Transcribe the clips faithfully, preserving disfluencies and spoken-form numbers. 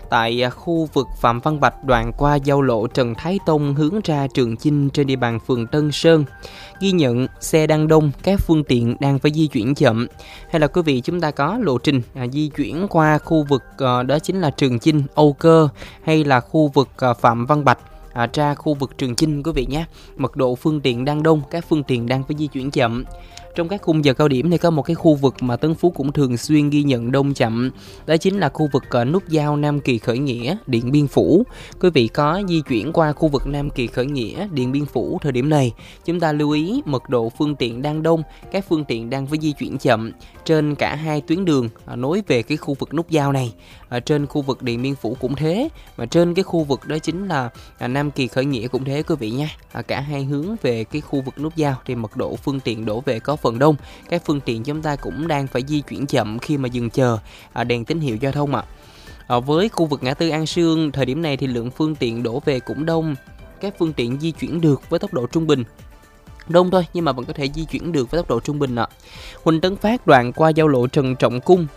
tại khu vực Phạm Văn Bạch đoạn qua giao lộ Trần Thái Tông hướng ra Trường Chinh trên địa bàn phường Tân Sơn. Ghi nhận xe đang đông, các phương tiện đang phải di chuyển chậm. Hay là quý vị chúng ta có lộ trình à, di chuyển qua khu vực à, đó chính là Trường Chinh, Âu Cơ hay là khu vực à, Phạm Văn Bạch à, ra khu vực Trường Chinh quý vị nhé. Mật độ phương tiện đang đông, các phương tiện đang phải di chuyển chậm. Trong các khung giờ cao điểm thì có một cái khu vực mà Tân Phú cũng thường xuyên ghi nhận đông chậm. Đó chính là khu vực nút giao Nam Kỳ Khởi Nghĩa, Điện Biên Phủ. Quý vị có di chuyển qua khu vực Nam Kỳ Khởi Nghĩa, Điện Biên Phủ thời điểm này, chúng ta lưu ý mật độ phương tiện đang đông, các phương tiện đang phải di chuyển chậm trên cả hai tuyến đường nối về cái khu vực nút giao này. Ở trên khu vực Điện Biên Phủ cũng thế, và trên cái khu vực đó chính là Nam Kỳ Khởi Nghĩa cũng thế quý vị nha. Cả hai hướng về cái khu vực nút giao thì mật độ phương tiện đổ về có phần đông. Các phương tiện chúng ta cũng đang phải di chuyển chậm khi mà dừng chờ đèn tín hiệu giao thông ạ. À. Với khu vực ngã tư An Sương, thời điểm này thì lượng phương tiện đổ về cũng đông. Các phương tiện di chuyển được với tốc độ trung bình. Đông thôi nhưng mà vẫn có thể di chuyển được với tốc độ trung bình ạ. Huỳnh Tấn Phát đoạn qua giao lộ Trần Trọng Cung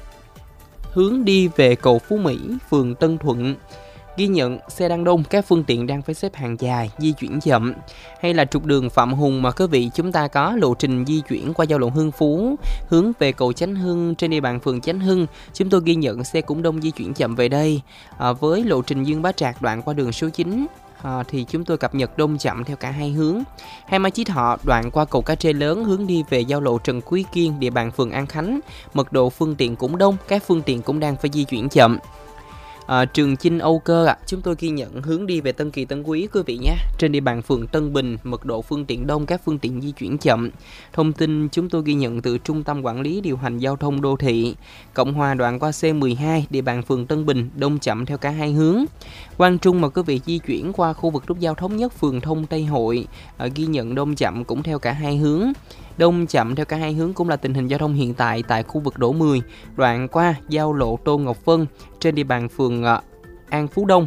hướng đi về cầu Phú Mỹ, phường Tân Thuận. Ghi nhận xe đang đông, các phương tiện đang phải xếp hàng dài, di chuyển chậm. Hay là trục đường Phạm Hùng mà quý vị chúng ta có lộ trình di chuyển qua giao lộ Hưng Phú hướng về cầu Chánh Hưng trên địa bàn phường Chánh Hưng, chúng tôi ghi nhận xe cũng đông di chuyển chậm về đây. À, với lộ trình Dương Bá Trạc đoạn qua đường số chín à, thì chúng tôi cập nhật đông chậm theo cả hai hướng. Hai Mai Chí Thọ đoạn qua cầu Cá Trê Lớn hướng đi về giao lộ Trần Quý Kiên, địa bàn phường An Khánh, mật độ phương tiện cũng đông, các phương tiện cũng đang phải di chuyển chậm. À, Trường Chinh, Âu Cơ ạ, à, chúng tôi ghi nhận hướng đi về Tân Kỳ, Tân Quý quý vị nhé. Trên địa bàn phường Tân Bình, mật độ phương tiện đông, các phương tiện di chuyển chậm. Thông tin chúng tôi ghi nhận từ Trung tâm Quản lý Điều hành Giao thông Đô thị. Cộng Hòa đoạn qua C mười hai, địa bàn phường Tân Bình, đông chậm theo cả hai hướng. Quang Trung mà quý vị di chuyển qua khu vực nút giao Thống Nhất, phường Thông Tây Hội, à, ghi nhận đông chậm cũng theo cả hai hướng. Đông chậm theo cả hai hướng cũng là tình hình giao thông hiện tại tại khu vực Đỗ mười, đoạn qua giao lộ Tô Ngọc Vân trên địa bàn phường An Phú Đông.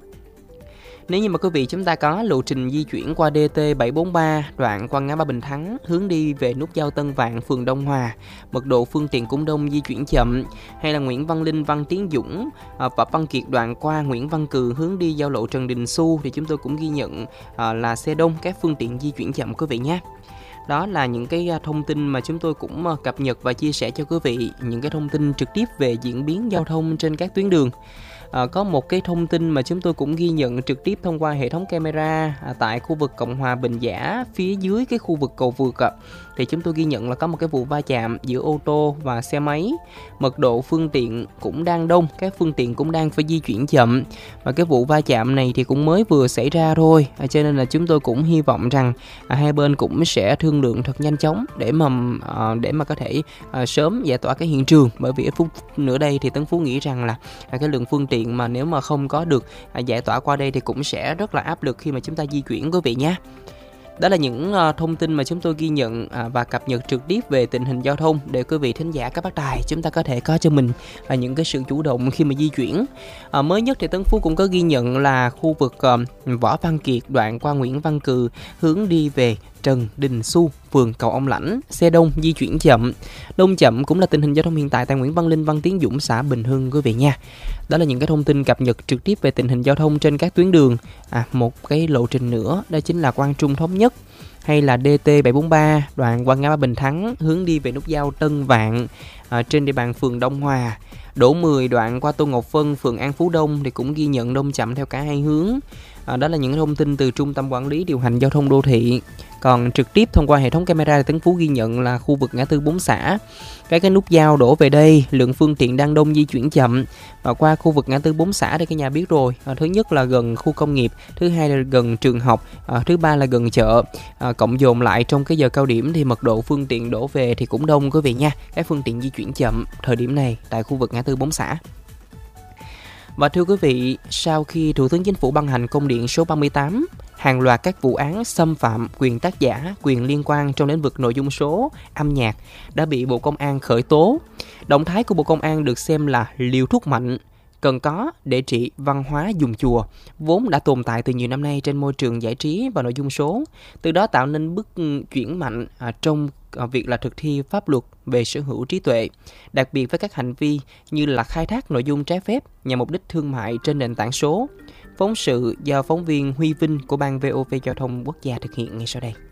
Nếu như mà quý vị chúng ta có lộ trình di chuyển qua D T bảy bốn ba đoạn qua ngã ba Bình Thắng hướng đi về nút giao Tân Vạn, phường Đông Hòa, mật độ phương tiện cũng đông, di chuyển chậm. Hay là Nguyễn Văn Linh, Văn Tiến Dũng và Văn Kiệt đoạn qua Nguyễn Văn Cừ hướng đi giao lộ Trần Đình Xu thì chúng tôi cũng ghi nhận là xe đông, các phương tiện di chuyển chậm quý vị nhé. Đó là những cái thông tin mà chúng tôi cũng cập nhật và chia sẻ cho quý vị, những cái thông tin trực tiếp về diễn biến giao thông trên các tuyến đường. À, có một cái thông tin mà chúng tôi cũng ghi nhận trực tiếp thông qua hệ thống camera à, tại khu vực Cộng Hòa Bình Giả phía dưới cái khu vực cầu vượt à. Thì chúng tôi ghi nhận là có một cái vụ va chạm giữa ô tô và xe máy, mật độ phương tiện cũng đang đông, các phương tiện cũng đang phải di chuyển chậm, và cái vụ va chạm này thì cũng mới vừa xảy ra thôi, à, cho nên là chúng tôi cũng hy vọng rằng à, hai bên cũng sẽ thương lượng thật nhanh chóng để mà à, để mà có thể à, sớm giải tỏa cái hiện trường, bởi vì ít phút nữa đây thì Tấn Phú nghĩ rằng là à, cái lượng phương tiện mà nếu mà không có được à, giải tỏa qua đây thì cũng sẽ rất là áp lực khi mà chúng ta di chuyển quý vị nhé. Đó là những uh, thông tin mà chúng tôi ghi nhận uh, và cập nhật trực tiếp về tình hình giao thông để quý vị thính giả các bác đài chúng ta có thể có cho mình uh, những cái sự chủ động khi mà di chuyển. Uh, mới nhất thì Tấn Phú cũng có ghi nhận là khu vực uh, Võ Văn Kiệt đoạn qua Nguyễn Văn Cừ hướng đi về Trần Đình Xu, phường Cầu Ông Lãnh, xe đông, di chuyển chậm. Đông chậm cũng là tình hình giao thông hiện tại tại Nguyễn Văn Linh, Văn Tiến Dũng, xã Bình Hưng quý vị nha. Đó là những cái thông tin cập nhật trực tiếp về tình hình giao thông trên các tuyến đường. À, một cái lộ trình nữa đó chính là Quang Trung Thống Nhất hay là D T bảy bốn ba đoạn qua ngã ba Bình Thắng hướng đi về nút giao Tân Vạn à, trên địa bàn phường Đông Hòa. Đỗ mười đoạn qua Tô Ngọc Vân, phường An Phú Đông thì cũng ghi nhận đông chậm theo cả hai hướng. À, đó là những thông tin từ Trung tâm Quản lý Điều hành Giao thông Đô thị. Còn trực tiếp thông qua hệ thống camera thì Tấn Phú ghi nhận là khu vực ngã tư Bốn Xã. Cái cái nút giao đổ về đây, lượng phương tiện đang đông, di chuyển chậm. Và qua khu vực ngã tư Bốn Xã đây cả nhà biết rồi. À, thứ nhất là gần khu công nghiệp, thứ hai là gần trường học, à, thứ ba là gần chợ. À, cộng dồn lại trong cái giờ cao điểm thì mật độ phương tiện đổ về thì cũng đông quý vị nha. Các phương tiện di chuyển chậm thời điểm này tại khu vực ngã tư Bốn Xã. Và thưa quý vị, sau khi Thủ tướng Chính phủ ban hành công điện số ba mươi tám, hàng loạt các vụ án xâm phạm quyền tác giả, quyền liên quan trong lĩnh vực nội dung số, âm nhạc đã bị Bộ Công an khởi tố. Động thái của Bộ Công an được xem là liều thuốc mạnh cần có để trị văn hóa dùng chùa, vốn đã tồn tại từ nhiều năm nay trên môi trường giải trí và nội dung số, từ đó tạo nên bước chuyển mạnh à, trong à, việc là thực thi pháp luật về sở hữu trí tuệ, đặc biệt với các hành vi như là khai thác nội dung trái phép nhằm mục đích thương mại trên nền tảng số. Phóng sự do phóng viên Huy Vinh của Ban vê o vê Giao thông Quốc gia thực hiện ngay sau đây.